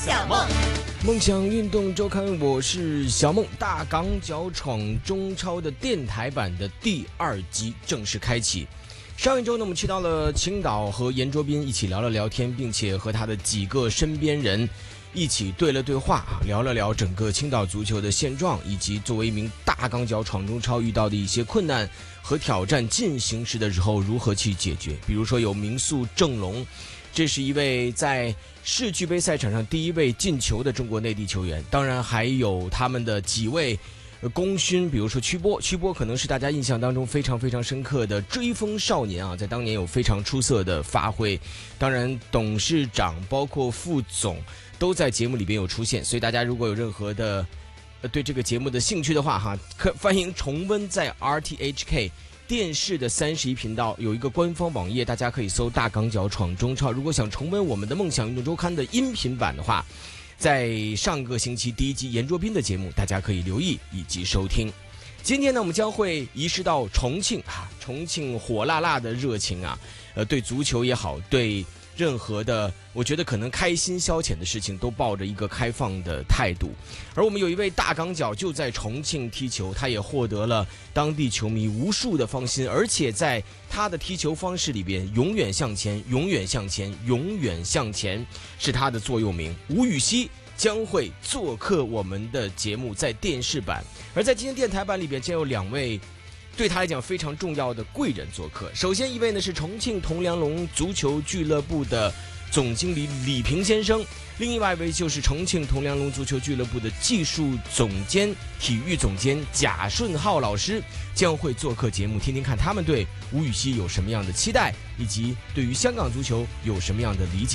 小梦。 梦想运动周刊，我是小梦。大港脚闯中超的电台版的第2集正式开启。上一周呢，我们去到了青岛，和严卓斌一起聊了聊天，并且和他的几个身边人一起对了对话，聊了聊整个青岛足球的现状，以及作为一名大港脚闯中超遇到的一些困难和挑战进行时的时候如何去解决。比如说有名宿郑龙，这是一位在世俱杯赛场上第一位进球的中国内地球员，当然还有他们的几位功勋，比如说曲波可能是大家印象当中非常非常深刻的追风少年啊，在当年有非常出色的发挥。当然董事长包括副总都在节目里边有出现，所以大家如果有任何的对这个节目的兴趣的话哈，欢迎重温在 RTHK 电视的31频道有一个官方网页，大家可以搜大港脚闯中超。如果想重温我们的梦想运动周刊的音频版的话，在上个星期第1集严卓斌的节目大家可以留意以及收听。今天呢，我们将会移师到重庆重庆火辣辣的热情啊，对足球也好，对任何的我觉得可能开心消遣的事情都抱着一个开放的态度。而我们有一位大港脚就在重庆踢球，他也获得了当地球迷无数的芳心，而且在他的踢球方式里边，永远向前，永远向前，永远向前是他的座右铭。吴禹锡将会做客我们的节目，在电视版。而在今天电台版里边将有2位对他来讲非常重要的贵人做客。首先一位呢是重庆铜梁龙足球俱乐部的总经理李平先生，另外一位就是重庆铜梁龙足球俱乐部的技术总监、体育总监贾顺浩老师将会做客节目，听听看他们对吴禹锡有什么样的期待，以及对于香港足球有什么样的理解。